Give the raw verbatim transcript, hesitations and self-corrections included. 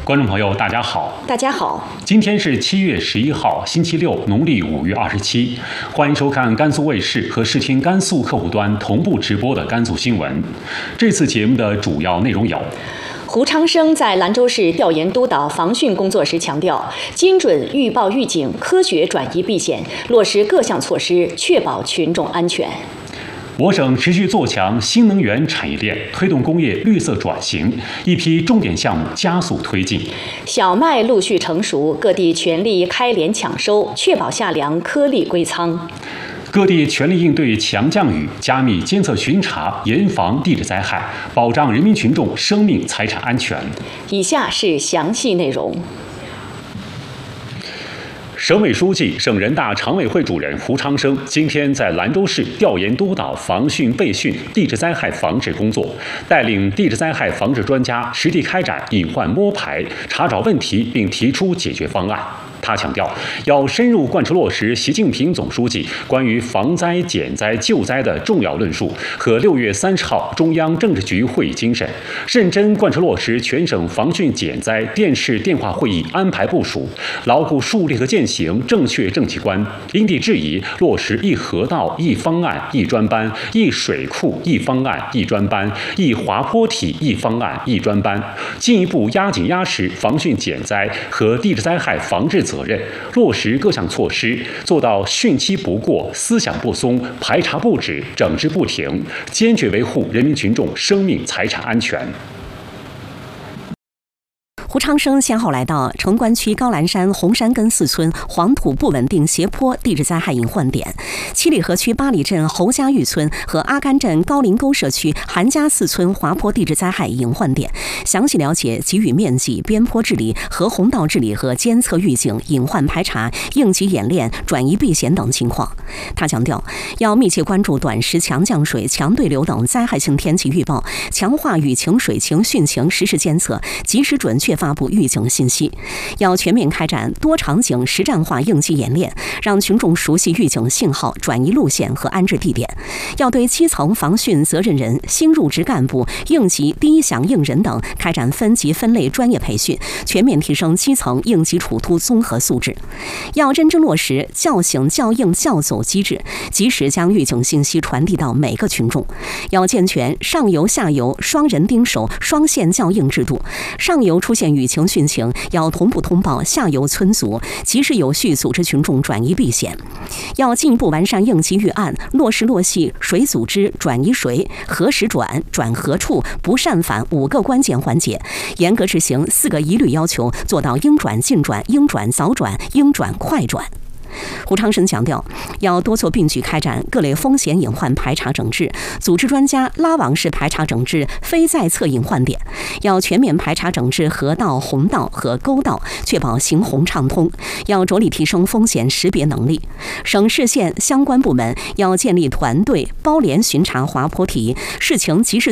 观众朋友，大家好！ 大家好， 今天是七月十一号，星期六，农历五月二十七。欢迎收看甘肃卫视和视听甘肃客户端同步直播的甘肃新闻。这次节目的主要内容有： 胡昌生在兰州市调研督导防汛工作时强调，精准预报预警，科学转移避险，落实各项措施，确保群众安全。 我省持续做强新能源产业链，推动工业绿色转型，一批重点项目加速推进。 小麦陆续成熟，各地全力开镰抢收，确保夏粮颗粒归仓。 各地全力应对强降雨，加密监测巡查，严防地质灾害，保障人民群众生命财产安全。 以下是详细内容。 省委书记、省人大常委会主任胡昌生今天在兰州市调研督导防汛备汛、地质灾害防治工作，带领地质灾害防治专家实地开展隐患摸排，查找问题并提出解决方案。他强调，要深入贯彻落实习近平总书记关于防灾、减灾、救灾的重要论述和六月三十号中央政治局会议精神，认真贯彻落实全省防汛减灾电视电话会议安排部署，牢固树立和践行正确政绩观，因地制宜落实一河道一方案一专班、一水库一方案一专班、一滑坡体一方案一专班，进一步压紧压实防汛减灾和地质灾害防治责任，落实各项措施，做到汛期不过、思想不松、排查不止、整治不停，坚决维护人民群众生命财产安全。 胡昌生先后来到城关区高兰山红山根四村黄土不稳定斜坡地质灾害隐患点，七里河区八里镇侯家峪村和阿甘镇高林沟社区韩家四村滑坡地质灾害隐患点，详细了解给予面积、边坡治理、河洪道治理和监测预警、隐患排查、应急演练、转移避险等情况。他强调，要密切关注短时强降水、强对流等灾害性天气预报，强化雨情、水情、汛情实时监测，及时准确发布预警信息，要全面开展多场景实战化应急演练，让群众熟悉预警信号、转移路线和安置地点。要对基层防汛责任人、新入职干部、应急第一响应人等开展分级分类专业培训，全面提升基层应急处突综合素质。要认真落实叫醒、叫应、叫走机制，及时将预警信息传递到每个群众。要健全上游、下游双人盯守、双线叫应制度，上游出现雨情、汛情，要同步通报下游村组，及时有序组织群众转移避险。要进一步完善应急预案，落实落细谁组织、转移谁、何时转、转何处、不擅返五个关键环节，严格执行四个一律要求，做到应转尽转、应转早转、应转快转。胡昌生强调，要多措并举开展各类风险隐患排查整治，组织专家拉网式排查整治非在测隐患点，要全面排查整治河道、洪道和沟道，确保行洪畅通。要着力提升风险识别能力，省市县相关部门要建立团队包联巡查滑坡体，事情及时